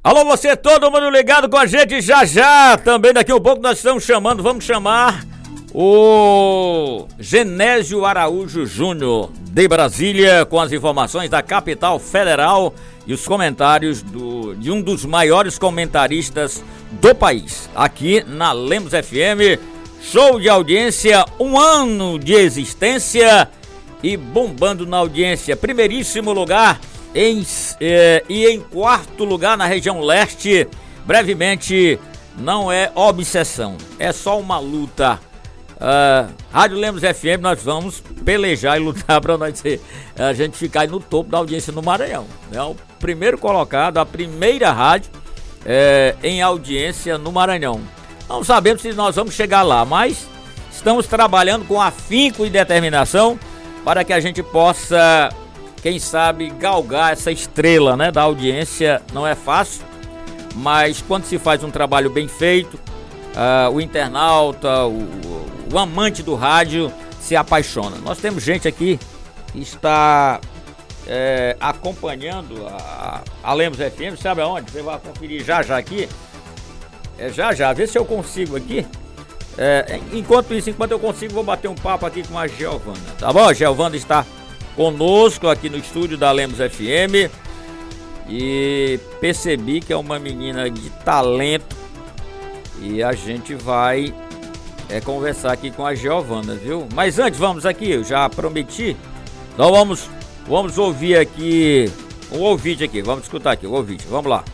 Alô, você, todo mundo ligado com a gente já já. Também daqui a um pouco nós estamos chamando, vamos chamar o Genésio Araújo Júnior de Brasília com as informações da capital federal e os comentários de um dos maiores comentaristas do país, aqui na Lemos FM. Show de audiência, 1 ano de existência e bombando na audiência. Primeiríssimo lugar e em quarto lugar na região leste. Brevemente, não é obsessão, é só uma luta. Rádio Lemos FM, nós vamos pelejar e lutar para a gente ficar aí no topo da audiência no Maranhão. É o primeiro colocado, a primeira rádio em audiência no Maranhão. Não sabemos se nós vamos chegar lá, mas estamos trabalhando com afinco e determinação para que a gente possa, quem sabe, galgar essa estrela, né, da audiência. Não é fácil, mas quando se faz um trabalho bem feito, o internauta, o amante do rádio se apaixona. Nós temos gente aqui que está acompanhando a Lemos FM, sabe aonde? Você vai conferir já aqui. Já, vê se eu consigo aqui. Enquanto eu consigo, vou bater um papo aqui com a Giovana, tá bom? A Giovana está conosco aqui no estúdio da Lemos FM e percebi que é uma menina de talento e a gente vai conversar aqui com a Giovana, viu? Mas antes, vamos aqui, eu já prometi, então vamos ouvir aqui um ouvinte aqui, vamos escutar aqui o ouvinte, vamos lá.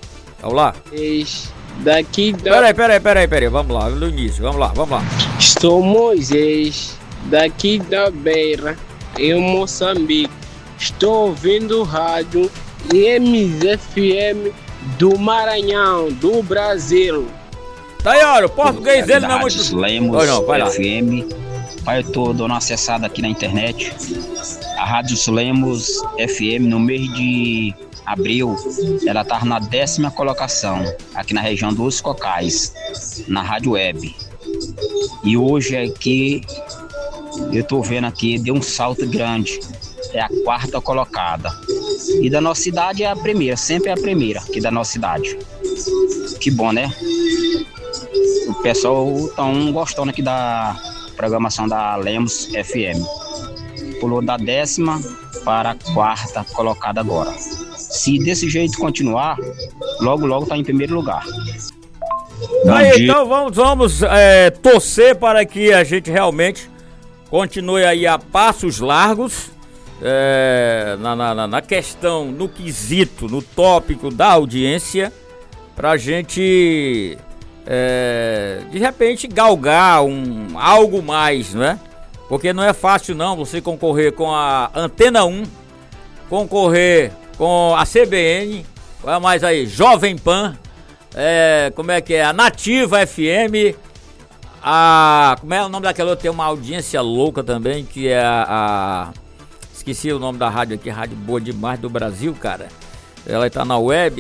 Peraí, vamos lá, no início, vamos lá. Estou Moisés, daqui da Beira, em Moçambique. Estou ouvindo rádio Lemos FM do Maranhão, do Brasil. Tá aí, olha, o português dele não é muito... Lemos FM, pai, eu tô dando uma acessada aqui na internet. A Rádio Lemos FM, no mês de abril, ela estava na 10ª colocação, aqui na região dos Cocais, na Rádio Web. E hoje aqui, eu tô vendo aqui, deu um salto grande, é a 4ª colocada. E da nossa cidade é a primeira, sempre é a primeira aqui da nossa cidade. Que bom, né? O pessoal estão gostando aqui da programação da Lemos FM. Pulou da 10ª para a 4ª colocada agora. Se desse jeito continuar, logo tá em primeiro lugar. Aí, então vamos torcer para que a gente realmente continue aí a passos largos na questão, no quesito, no tópico da audiência, pra gente de repente galgar algo mais, né? Porque não é fácil não você concorrer com a Antena 1, concorrer com a CBN, olha mais aí, Jovem Pan, como é que é? A Nativa FM, como é o nome daquela outra? Tem uma audiência louca também, que é esqueci o nome da rádio aqui, rádio boa demais do Brasil, cara. Ela tá na web,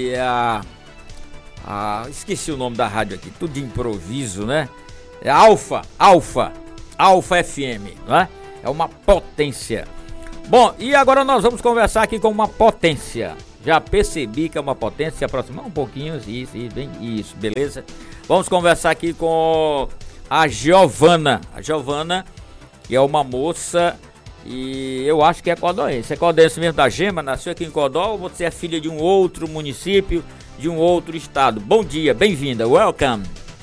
esqueci o nome da rádio aqui, tudo de improviso, né? É Alfa FM, né? É uma potência. Bom, e agora nós vamos conversar aqui com uma potência. Já percebi que é uma potência, se aproximar um pouquinho, isso, beleza? Vamos conversar aqui com a Giovana. A Giovana, que é uma moça, e eu acho que é codoense. É codoense mesmo da Gema, nasceu aqui em Codó, ou você é filha de um outro município, de um outro estado? Bom dia, bem-vinda, welcome.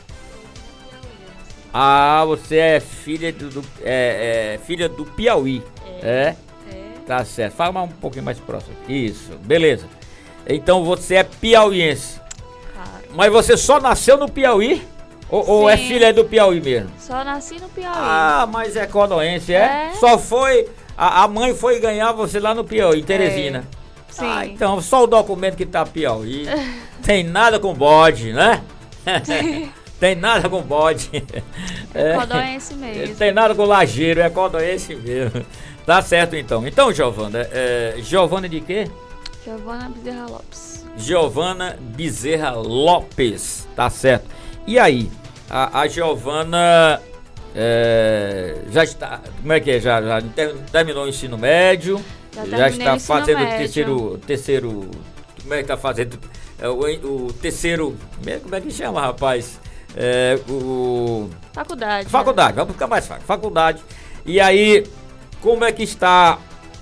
Você é filha filha do Piauí, Tá certo, fala mais um pouquinho mais próximo. Isso, beleza. Então você é piauiense. Claro. Mas você só nasceu no Piauí? Ou é filha do Piauí mesmo? Só nasci no Piauí. Mas é codoense, Só foi... A mãe foi ganhar você lá no Piauí, em Teresina. Sim. Então só o documento que tá Piauí. Tem nada com bode, né? Tem nada com bode. É codoense mesmo. Tem nada com lajeiro, é codoense mesmo. Tá certo então. Então, Giovana, Giovana de quê? Giovana Bezerra Lopes. Giovana Bezerra Lopes, tá certo. E aí, a Giovana já está, como é que é? Já terminou o ensino médio? Já está fazendo o terceiro, como é que tá fazendo? o terceiro, como é que chama, rapaz? Faculdade. Faculdade, vamos ficar mais fácil. Faculdade. E aí, como é que está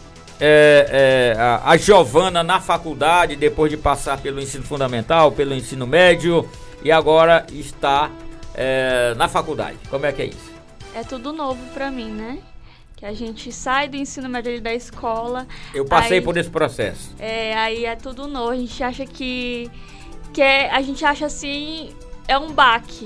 a Giovana na faculdade, depois de passar pelo ensino fundamental, pelo ensino médio, e agora está na faculdade? Como é que é isso? É tudo novo pra mim, né? Que a gente sai do ensino médio ali da escola. Eu passei por esse processo. Aí é tudo novo. A gente acha a gente acha assim, é um baque.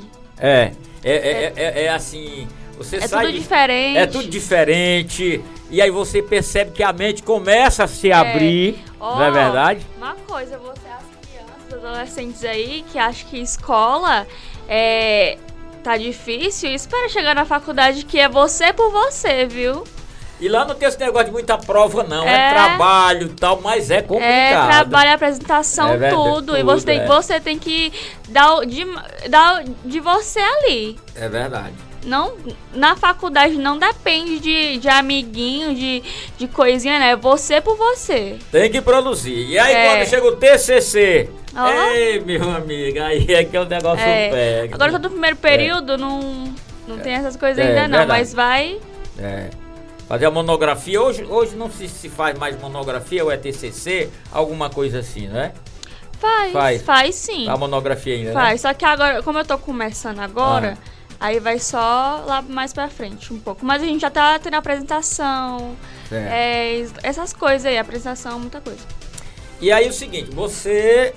É assim, você sai... Tudo diferente. É tudo diferente. E aí você percebe que a mente começa a se abrir, não é verdade? Uma coisa, você, as crianças, adolescentes aí, que acham que escola tá difícil, espera chegar na faculdade, que é você por você, viu? E lá não tem esse negócio de muita prova, não. É trabalho e tal, mas é complicado. Trabalho, apresentação, tudo. E você tem que dar de você ali. É verdade. Não, na faculdade não depende de amiguinho, de coisinha, né? É você por você. Tem que produzir. E aí quando chega o TCC... Ei, meu amigo, aí é que o negócio pega. Agora eu tô no primeiro período, não tem essas coisas ainda não, verdade. Mas vai... Fazer a monografia, hoje não se faz mais monografia, ou é TCC, alguma coisa assim, não é? Faz sim. A monografia ainda, Faz, só que agora, como eu tô começando agora, aí vai só lá mais pra frente um pouco. Mas a gente já tá tendo apresentação, essas coisas aí, apresentação, muita coisa. E aí o seguinte, você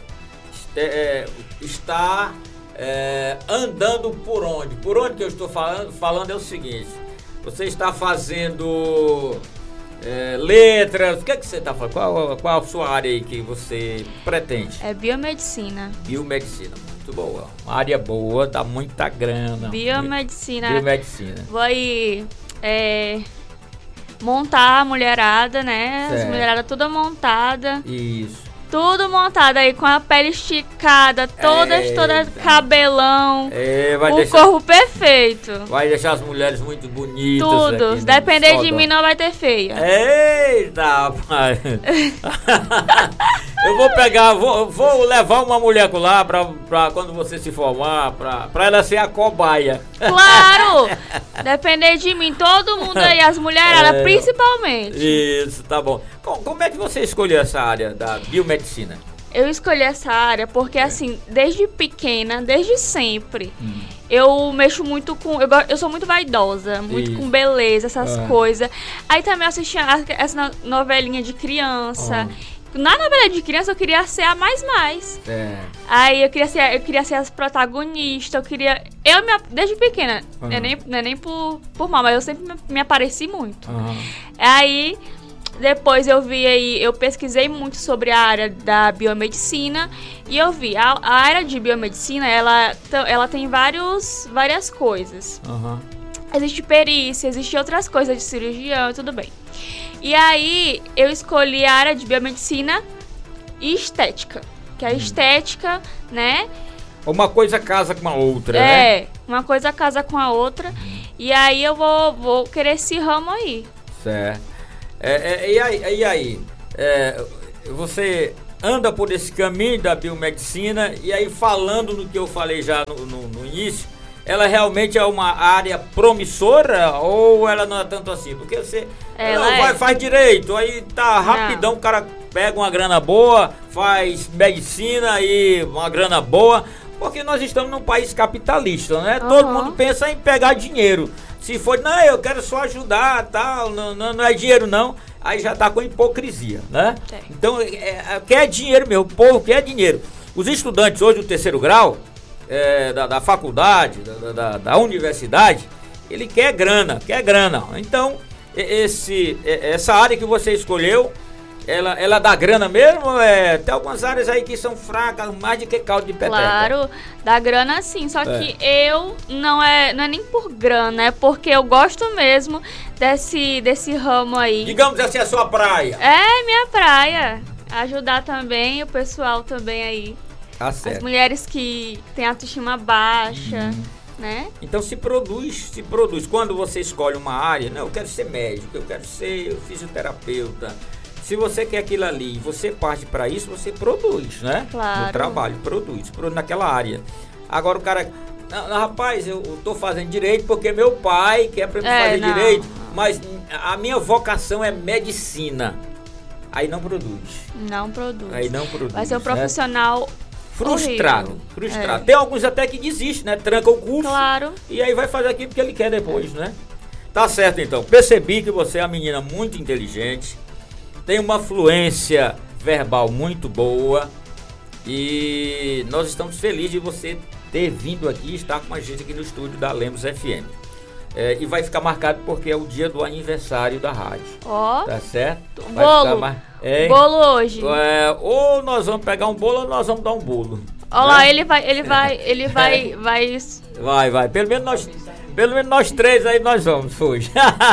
está andando por onde? Por onde que eu estou falando é o seguinte, você está fazendo letras, o que é que você está fazendo? Qual a sua área aí que você pretende? É biomedicina. Biomedicina, muito boa. Uma área boa, dá muita grana. Biomedicina. Vou aí montar a mulherada, né? Certo. As mulheradas toda montada. Isso. Tudo montado aí, com a pele esticada, toda cabelão, corpo perfeito. Vai deixar as mulheres muito bonitas. Tudo, aqui, se depender de mim não vai ter feia. Eita, rapaz. Eu vou pegar, vou levar uma mulher lá pra quando você se formar, pra ela ser a cobaia. Claro, depender de mim, todo mundo aí, as mulheradas principalmente. Isso, tá bom. Como é que você escolheu essa área da biomedicina? Eu escolhi essa área porque, assim, desde pequena, desde sempre, eu mexo muito com... Eu sou muito vaidosa, muito com beleza, essas coisas. Aí também eu assistia essa novelinha de criança. Na novela de criança eu queria ser a mais. Aí eu queria ser as protagonistas, desde pequena, não é nem por mal, mas eu sempre me apareci muito. Aí... Depois eu pesquisei muito sobre a área da biomedicina e eu vi, a área de biomedicina, ela tem várias coisas. Existe perícia, existe outras coisas de cirurgião e tudo bem. E aí eu escolhi a área de biomedicina e estética, que a estética, né? Uma coisa casa com a outra, né? Uma coisa casa com a outra. E aí eu vou querer esse ramo aí. Certo. E aí, você anda por esse caminho da biomedicina e aí falando no que eu falei já no início, ela realmente é uma área promissora ou ela não é tanto assim? Porque você faz direito, aí tá rapidão, o cara pega uma grana boa, faz medicina e uma grana boa, porque nós estamos num país capitalista, né? Todo mundo pensa em pegar dinheiro. Se for, não, eu quero só ajudar, tal, não é dinheiro não, aí já tá com hipocrisia, né? Então, quer dinheiro mesmo, o povo quer dinheiro. Os estudantes hoje do terceiro grau, da faculdade, da universidade, ele quer grana. Então, essa área que você escolheu, ela dá grana mesmo? Tem algumas áreas aí que são fracas, mais do que caldo de peteca. Claro, dá grana sim, só que não é nem por grana, é porque eu gosto mesmo desse ramo aí. Digamos assim, a sua praia. É minha praia. Ajudar também o pessoal também aí. Tá certo. As mulheres que têm autoestima baixa, né? Então se produz. Quando você escolhe uma área, não, eu quero ser médico, eu quero ser fisioterapeuta. se você quer aquilo ali e você parte para isso, você produz, né? Claro. No trabalho, produz naquela área. Agora o cara, não, rapaz, eu tô fazendo direito porque meu pai quer para mim fazer direito, mas a minha vocação é medicina. Aí não produz. Não produz. Aí não produz. Vai ser um profissional frustrado. Tem alguns até que desistem, né? Tranca o curso. Claro. E aí vai fazer aquilo que ele quer depois, né? Tá certo, então. Percebi que você é uma menina muito inteligente, tem uma fluência verbal muito boa e nós estamos felizes de você ter vindo aqui e estar com a gente aqui no estúdio da Lemos FM. E vai ficar marcado porque é o dia do aniversário da rádio. Ó. Tá certo? Bolo. Bolo hoje. Ou nós vamos pegar um bolo ou nós vamos dar um bolo. Olha lá, ele vai. Pelo menos nós três aí nós vamos hoje.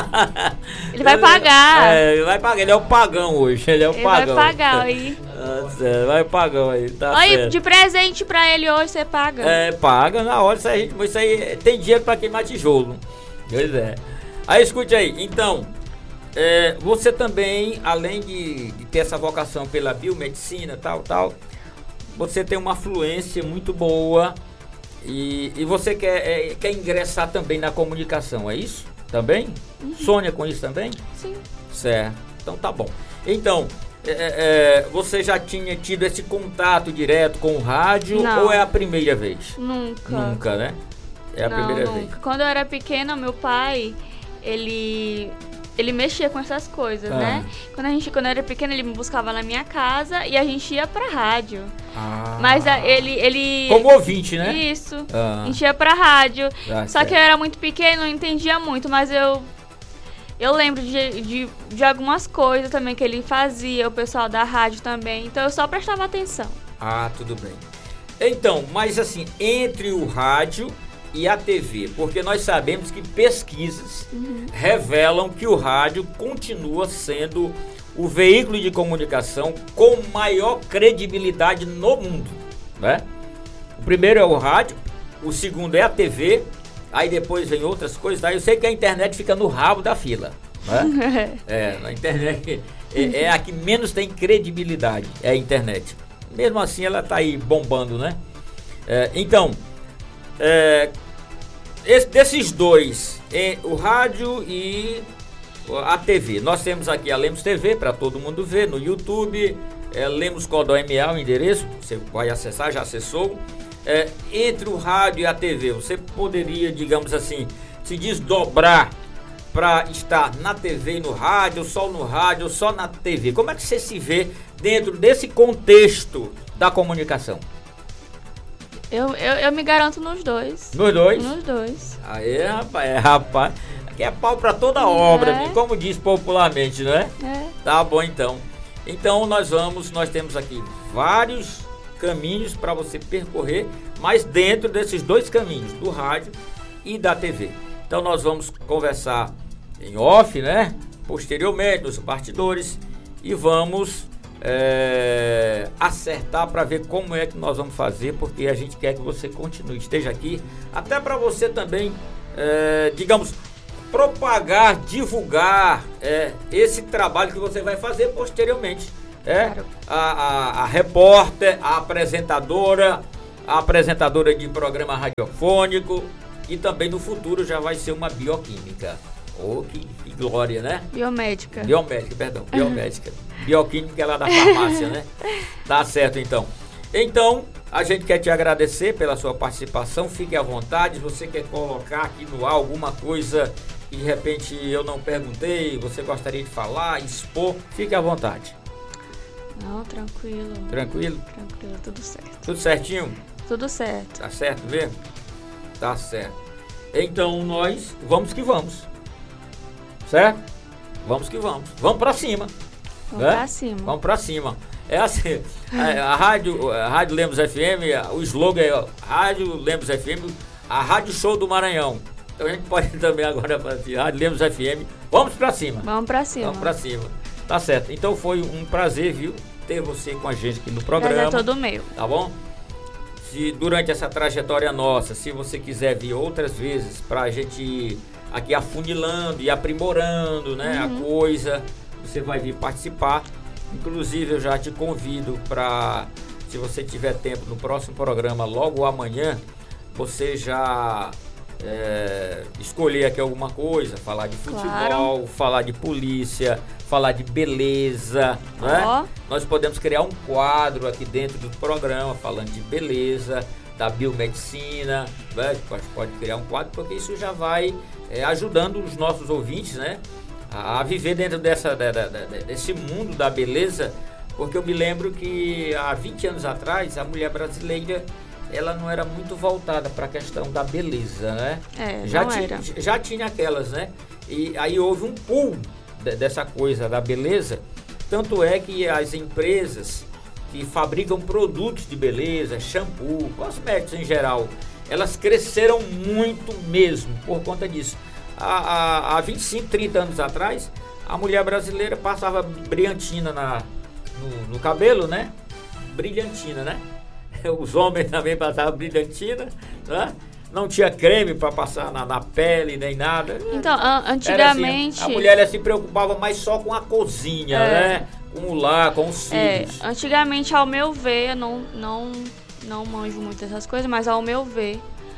Ele vai pagar. Ele vai pagar. Ele é o pagão hoje. Ele vai pagar aí. Vai pagão aí, tá aí, certo. De presente pra ele hoje você paga. Paga na hora. Isso aí tem dinheiro pra queimar tijolo. Pois é. Aí escute aí. Então, você também, além de ter essa vocação pela biomedicina, tal, você tem uma fluência muito boa e você quer ingressar também na comunicação, é isso? Também? Uhum. Sonha com isso também? Sim. Certo. Então tá bom. Então, você já tinha tido esse contato direto com o rádio? Não. Ou é a primeira vez? Nunca. Nunca, né? É a primeira vez. Quando eu era pequena, meu pai, ele mexia com essas coisas, né? Quando eu era pequena, ele me buscava na minha casa e a gente ia pra rádio. Mas ele... Como ouvinte, né? Isso. A gente ia pra rádio. Só que eu era muito pequena, não entendia muito, mas eu lembro de algumas coisas também que ele fazia, o pessoal da rádio também. Então eu só prestava atenção. Tudo bem. Então, mas assim, entre o rádio e a TV, porque nós sabemos que pesquisas revelam que o rádio continua sendo o veículo de comunicação com maior credibilidade no mundo, né? O primeiro é o rádio, o segundo é a TV, aí depois vem outras coisas, aí eu sei que a internet fica no rabo da fila, né? A internet é a que menos tem credibilidade, é a internet. Mesmo assim ela tá aí bombando, né? Então, desses dois, o rádio e a TV, nós temos aqui a Lemos TV para todo mundo ver no YouTube, Lemos Codó MA, o endereço, você vai acessar, já acessou. Entre o rádio e a TV, você poderia, digamos assim, se desdobrar para estar na TV e no rádio, só na TV. Como é que você se vê dentro desse contexto da comunicação? Eu me garanto nos dois. Nos dois? Nos dois. Aí, rapaz, aqui é pau pra toda obra, como diz popularmente, né? Tá bom, então. Então nós temos aqui vários caminhos para você percorrer, mas dentro desses dois caminhos, do rádio e da TV. Então nós vamos conversar em off, né? Posteriormente, nos bastidores, e vamos acertar para ver como é que nós vamos fazer, porque a gente quer que você continue, esteja aqui, até para você também, digamos, propagar, divulgar esse trabalho que você vai fazer posteriormente. Claro. A repórter, a apresentadora de programa radiofônico, e também no futuro já vai ser uma bioquímica. Que glória, né? Biomédica, perdão. Bioquímica é lá da farmácia, né? Tá certo, então. Então, a gente quer te agradecer pela sua participação. Fique à vontade. Se você quer colocar aqui no ar alguma coisa que de repente eu não perguntei, você gostaria de falar, expor, fique à vontade. Não, tranquilo. Tranquilo? Tranquilo, tudo certo. Tudo certinho? Tudo certo. Tá certo mesmo? Tá certo. Então nós vamos que vamos. Certo? Vamos que vamos. Vamos pra cima. Vamos pra cima. É assim, a Rádio Lemos FM, o slogan é Rádio Lemos FM, a Rádio Show do Maranhão. Então a gente pode também agora fazer Rádio Lemos FM. Vamos pra cima. Vamos pra cima. Vamos pra cima. Tá certo. Então foi um prazer, viu, ter você com a gente aqui no programa. Prazer é todo meu. Tá bom? Se durante essa trajetória nossa, se você quiser vir outras vezes pra gente ir aqui afunilando e aprimorando, né, a coisa, você vai vir participar. Inclusive eu já te convido para, se você tiver tempo no próximo programa, logo amanhã, você já escolher aqui alguma coisa, falar de futebol, claro, falar de polícia, falar de beleza, né? Nós podemos criar um quadro aqui dentro do programa falando de beleza, da biomedicina, né? Pode criar um quadro, porque isso já vai ajudando os nossos ouvintes, né, a viver dentro desse mundo da beleza, porque eu me lembro que há 20 anos atrás a mulher brasileira ela não era muito voltada para a questão da beleza, né? Já tinha aquelas, né? E aí houve um pulo dessa coisa da beleza, tanto é que as empresas que fabricam produtos de beleza, shampoo, cosméticos em geral, elas cresceram muito mesmo por conta disso. Há 25, 30 anos atrás, a mulher brasileira passava brilhantina no cabelo, né? Brilhantina, né? Os homens também passavam brilhantina, né? Não tinha creme para passar na pele, nem nada. Então, antigamente... Assim, a mulher ela se preocupava mais só com a cozinha, né? Com o lar, com os cílios. Antigamente, ao meu ver, não manjo muito dessas coisas, mas ao meu ver,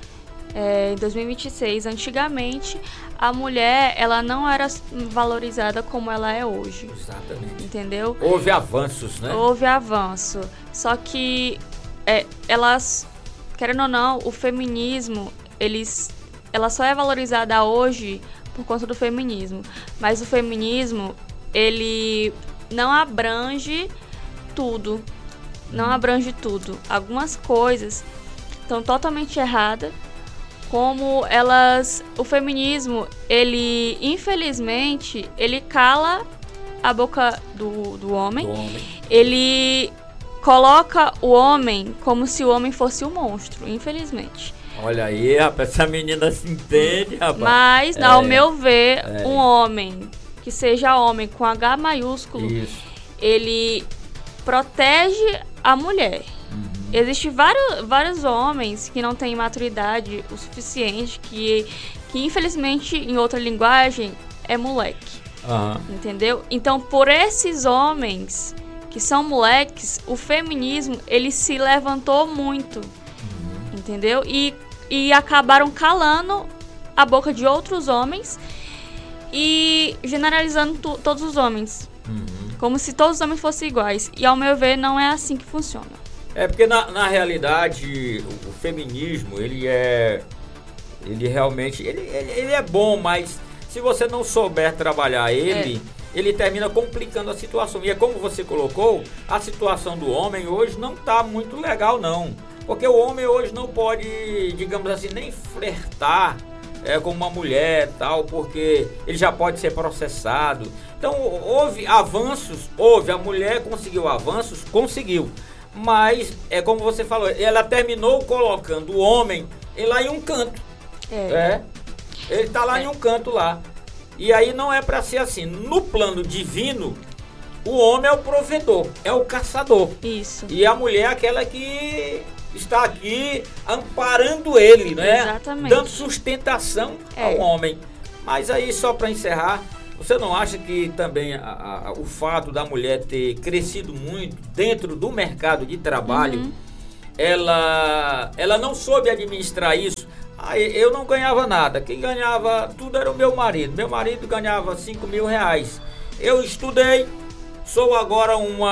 em 2026, antigamente, a mulher, ela não era valorizada como ela é hoje. Exatamente. Entendeu? Houve avanços, né? Houve avanço. Só que elas, querendo ou não, o feminismo, ela só é valorizada hoje por conta do feminismo. Mas o feminismo, ele não abrange tudo. Não abrange tudo. Algumas coisas estão totalmente erradas. Como o feminismo, ele, infelizmente, ele cala a boca do homem. Ele coloca o homem como se o homem fosse um monstro, infelizmente. Olha aí, rapaz, essa menina se entende, rapaz. Mas, ao meu ver, um homem que seja homem com H maiúsculo, ele protege a mulher. Existem vários homens que não têm maturidade o suficiente, que infelizmente, em outra linguagem, é moleque. Entendeu? Então, por esses homens que são moleques, o feminismo, ele se levantou muito. Entendeu? E acabaram calando a boca de outros homens e generalizando todos os homens. Como se todos os homens fossem iguais. E, ao meu ver, não é assim que funciona. Porque na realidade o feminismo ele realmente ele é bom, mas se você não souber trabalhar ele termina complicando a situação. E é como você colocou, a situação do homem hoje não está muito legal não, porque o homem hoje não pode, digamos assim, nem flertar com uma mulher tal, porque ele já pode ser processado. Então houve avanços, a mulher conseguiu avanços, mas, é como você falou, ela terminou colocando o homem lá em um canto. Ele está lá em um canto lá. E aí não é para ser assim. No plano divino, o homem é o provedor, é o caçador. Isso. E a mulher é aquela que está aqui amparando ele, né? Exatamente. Dando sustentação ao homem. Mas aí, só para encerrar, você não acha que também o fato da mulher ter crescido muito dentro do mercado de trabalho, ela não soube administrar isso? Eu não ganhava nada, quem ganhava tudo era o meu marido. Meu marido ganhava 5 mil reais. Eu estudei, sou agora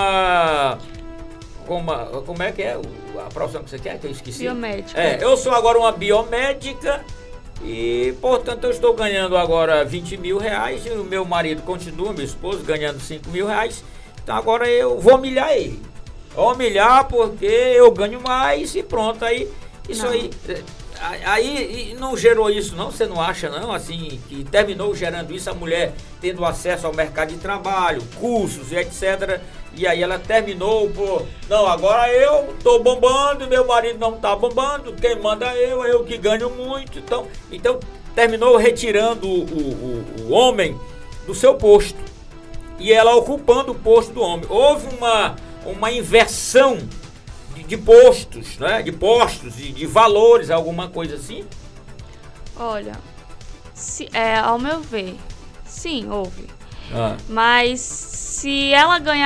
como é que é a profissão que você quer, que eu esqueci? Biomédica. Eu sou agora uma biomédica. E, portanto, eu estou ganhando agora 20 mil reais e o meu marido continua, meu esposo, ganhando 5 mil reais. Então agora eu vou humilhar ele. Vou humilhar porque eu ganho mais e pronto. Aí, isso aí não gerou isso não? Você não acha não? Assim, que terminou gerando isso, a mulher tendo acesso ao mercado de trabalho, cursos e etc. E aí ela terminou não, agora eu tô bombando, meu marido não tá bombando, quem manda é eu que ganho muito. Então terminou retirando o homem do seu posto e ela ocupando o posto do homem. Houve uma inversão de postos, né? De postos e de valores, alguma coisa assim? Olha, ao meu ver, sim, houve. Mas se ela ganhar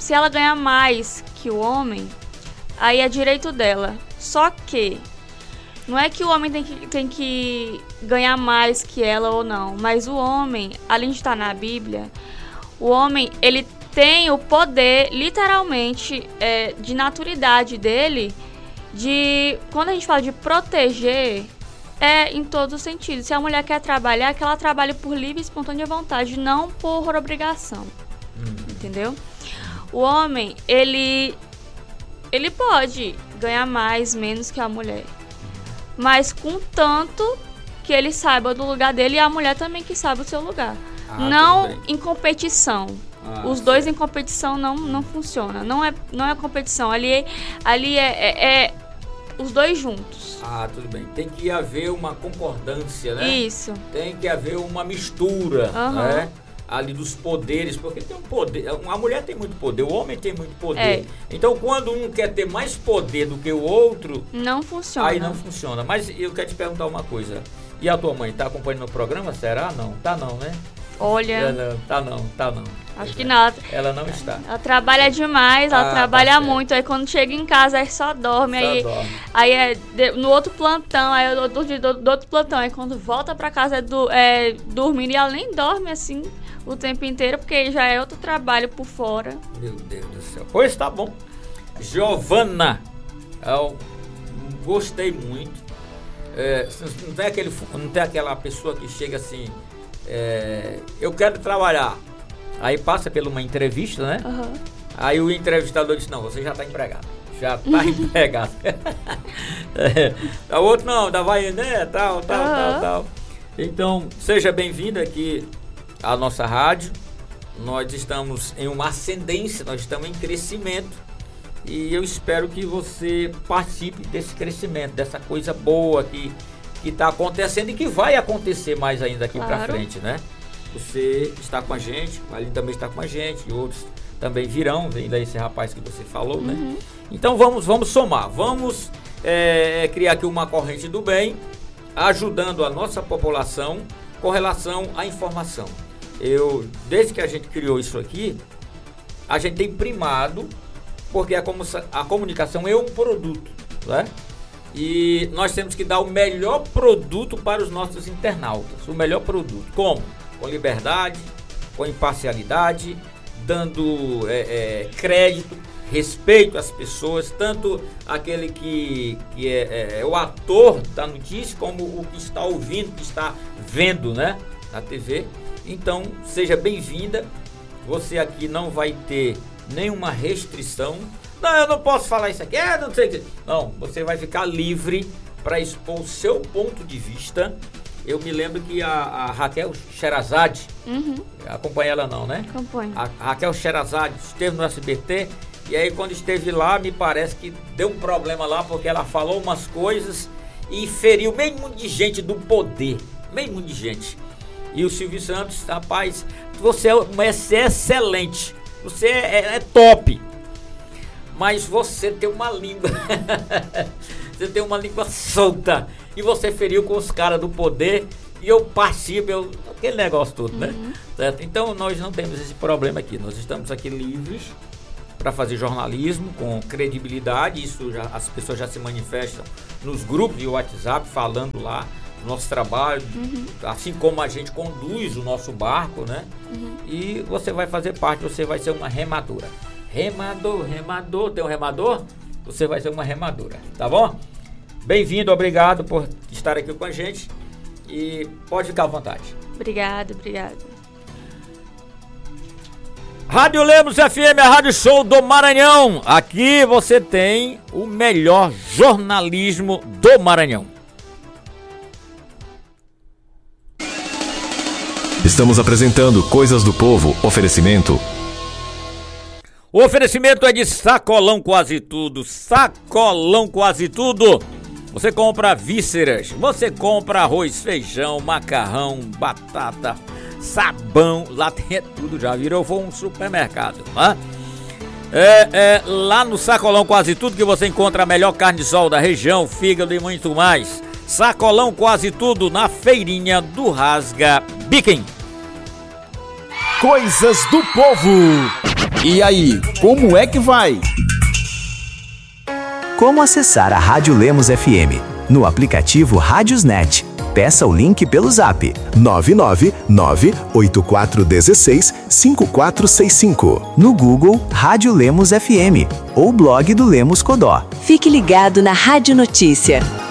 se ela ganhar mais que o homem, aí é direito dela. Só que não é que o homem tem que ganhar mais que ela ou não, mas o homem, além de estar na Bíblia, o homem, ele tem o poder, literalmente, de naturalidade dele, de, quando a gente fala de proteger, em todos os sentidos. Se a mulher quer trabalhar, que ela trabalhe por livre e espontânea vontade, não por obrigação. Entendeu? O homem, ele pode ganhar mais, menos que a mulher. Mas contanto que ele saiba do lugar dele e a mulher também que saiba o seu lugar. Não em competição. Os dois em competição não funciona. Não é competição. Ali é os dois juntos. Tudo bem. Tem que haver uma concordância, né? Isso. Tem que haver uma mistura, né? Ali dos poderes, porque tem um poder, a mulher tem muito poder, o homem tem muito poder. Então, quando um quer ter mais poder do que o outro, não funciona. Aí não funciona. Mas eu quero te perguntar uma coisa. E a tua mãe tá acompanhando o programa? Será? Não. Tá não, né? Olha. Tá não. Acho que não. Ela não está. Ela trabalha demais, ela trabalha muito. Aí quando chega em casa, aí só dorme. Aí é no outro plantão, aí do outro plantão. Aí quando volta pra casa dormindo. E ela nem dorme assim o tempo inteiro, porque já é outro trabalho por fora. Meu Deus do céu. Pois tá bom. Giovana, eu gostei muito. Não tem aquela pessoa que chega assim, eu quero trabalhar. Aí passa por uma entrevista, né? Aí o entrevistador diz, não, você já está empregado. Já está empregado. O outro não, ainda vai, né? Tal. Então, seja bem-vindo aqui à nossa rádio. Nós estamos em uma ascendência, nós estamos em crescimento. E eu espero que você participe desse crescimento, dessa coisa boa que está acontecendo e que vai acontecer mais ainda daqui para frente, né? Você está com a gente, o Aline também está com a gente, e outros também virão, vem daí esse rapaz que você falou, né? Então vamos somar, vamos criar aqui uma corrente do bem, ajudando a nossa população com relação à informação. Desde que a gente criou isso aqui, a gente tem primado, porque a comunicação é um produto, né? E nós temos que dar o melhor produto para os nossos internautas, o melhor produto. Como? Com liberdade, com imparcialidade, dando crédito, respeito às pessoas, tanto aquele que é o ator da notícia, como o que está ouvindo, que está vendo, né, na TV. Então, seja bem-vinda. Você aqui não vai ter nenhuma restrição. Não, eu não posso falar isso aqui, não sei o que. Não, você vai ficar livre para expor o seu ponto de vista. Eu me lembro que a Raquel Sherazade, acompanha ela não, né? Acompanho. A Raquel Sherazade esteve no SBT, e aí quando esteve lá, me parece que deu um problema lá, porque ela falou umas coisas e feriu meio mundo de gente do poder, meio mundo de gente. E o Silvio Santos, rapaz, você é excelente, você é top, mas você tem uma língua, você tem uma língua solta, e você feriu com os caras do poder, e eu participo, aquele negócio todo, né? Certo? Então nós não temos esse problema aqui, nós estamos aqui livres para fazer jornalismo com credibilidade. Isso as pessoas já se manifestam nos grupos de WhatsApp, falando lá do nosso trabalho, assim como a gente conduz o nosso barco, né? E você vai fazer parte, você vai ser uma remadora. Remador, tem um remador? Você vai ser uma remadora, tá bom? Bem-vindo, obrigado por estar aqui com a gente e pode ficar à vontade. Obrigado. Rádio Lemos FM, a Rádio Show do Maranhão. Aqui você tem o melhor jornalismo do Maranhão. Estamos apresentando Coisas do Povo. Oferecimento. O oferecimento é de Sacolão Quase Tudo. Sacolão Quase Tudo. Você compra vísceras, você compra arroz, feijão, macarrão, batata, sabão, lá tem tudo, já virou um supermercado, né? Lá no Sacolão Quase Tudo que você encontra a melhor carne de sol da região, fígado e muito mais. Sacolão Quase Tudo, na feirinha do Rasga Biquem. Coisas do Povo. E aí, como é que vai? Como acessar a Rádio Lemos FM? No aplicativo Rádiosnet. Peça o link pelo zap 999-8416-5465. No Google, Rádio Lemos FM ou blog do Lemos Codó. Fique ligado na Rádio Notícia.